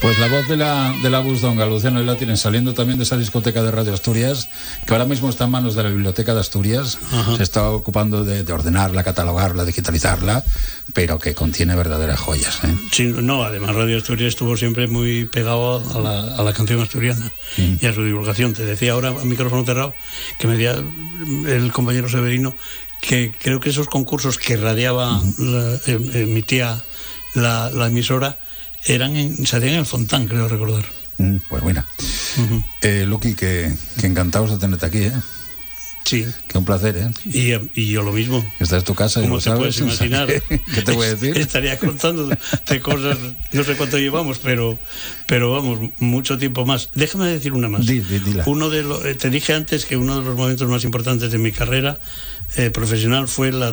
Pues la voz de la Busdonga, Luciano, y la tienen saliendo también de esa discoteca de Radio Asturias, que ahora mismo está en manos de la Biblioteca de Asturias. Ajá. Se está ocupando de ordenarla, catalogarla, digitalizarla, pero que contiene verdaderas joyas, ¿eh? Sí, no, además Radio Asturias estuvo siempre muy pegado a la canción asturiana y a su divulgación. Te decía ahora, a micrófono cerrado, que me decía el compañero Severino, que creo que esos concursos que radiaba, emitía la emisora, se hacían en el Fontán, creo recordar. Pues bueno. Luqui, que encantados de tenerte aquí, ¿eh? Sí. Que un placer, ¿eh? Y yo lo mismo. Esta es tu casa, como y te puedes imaginar. ¿Qué te voy a decir? Estaría contándote cosas, no sé cuánto llevamos, pero vamos, mucho tiempo más. Déjame decir una más. Dila. Te dije antes que uno de los momentos más importantes de mi carrera profesional fue lo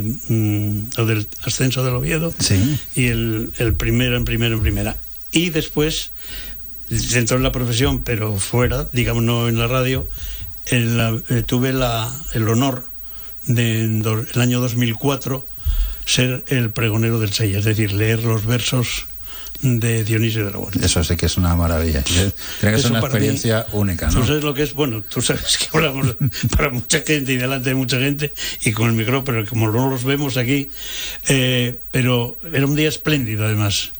del ascenso del Oviedo. Sí. Y el primero en primera. Y después, dentro de la profesión, pero fuera, digamos, no en la radio, tuve el honor de, en el año 2004, ser el pregonero del Sella, es decir, leer los versos de Dionisio de la Huerta. Eso sí que es una maravilla. Tiene que ser una experiencia única, ¿no? Tú sabes lo que es, bueno, tú sabes que hablamos para mucha gente y delante de mucha gente y con el micrófono, pero como no los vemos aquí, pero era un día espléndido además.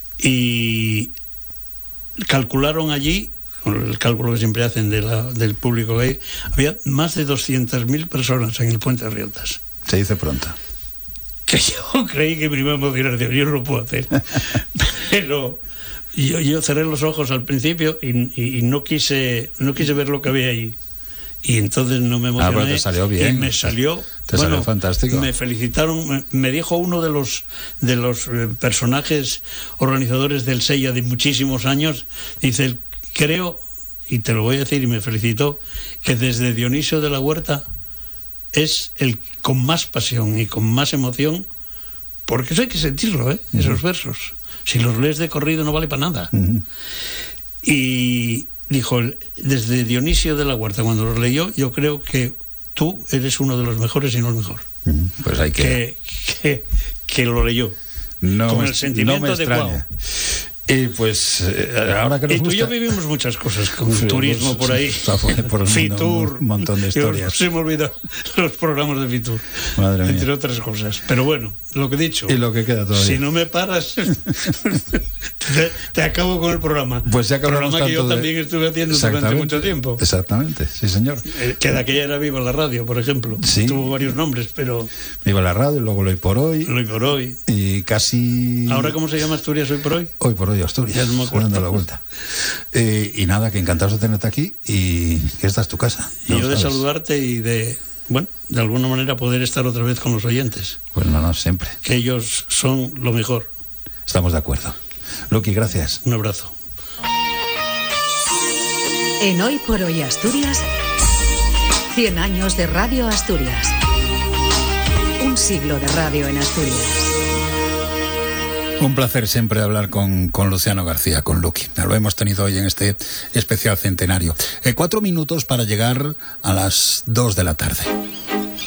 Y calcularon allí, con el cálculo que siempre hacen del público que hay, había más de 200.000 personas en el Puente de Riotas. Se dice pronto. Que yo creí que me iba a emocionar, yo no lo puedo hacer. Pero yo cerré los ojos al principio y no quise ver lo que había ahí. Y entonces no me emocioné. Pero te salió bien. Y me salió. Salió fantástico. Me felicitaron. Me dijo uno de los personajes organizadores del Sella de muchísimos años, dice, creo, y te lo voy a decir, y me felicitó, que desde Dionisio de la Huerta es el con más pasión y con más emoción, porque eso hay que sentirlo, esos versos. Si los lees de corrido no vale para nada. Y dijo, desde Dionisio de la Huerta, cuando los leyó, yo creo que tú eres uno de los mejores y no el mejor. Pues hay que lo leyó. Con el sentimiento no adecuado. Y pues ahora que nos gusta... Y tú y yo vivimos muchas cosas con turismo por ahí. Por Fitur, un montón de historias. Se me olvidan los programas de Fitur. Madre mía. Entre otras cosas. Pero bueno, lo que he dicho. Y lo que queda todavía. Si no me paras, te acabo con el programa. Pues ya que hablamos programa que yo tanto también estuve haciendo durante mucho tiempo. Exactamente, sí señor. Que de aquella era Viva la Radio, por ejemplo. Sí. Tuvo varios nombres, pero... Viva la Radio, luego Hoy por Hoy. Hoy por Hoy. Y casi... ¿Ahora cómo se llama Asturias Hoy por Hoy? Hoy por Hoy Asturias. Ya no me acuerdo. Dando la vuelta. Y nada, que encantados de tenerte aquí y que esta es tu casa. Y yo de saludarte y de alguna manera poder estar otra vez con los oyentes. Pues no, siempre. Que ellos son lo mejor. Estamos de acuerdo. Luqui, gracias. Un abrazo. En Hoy por Hoy Asturias, 100 años de Radio Asturias. Un siglo de radio en Asturias. Un placer siempre hablar con Luciano García, con Luqui. Lo hemos tenido hoy en este especial centenario. 4 minutos para llegar a las 2 de la tarde.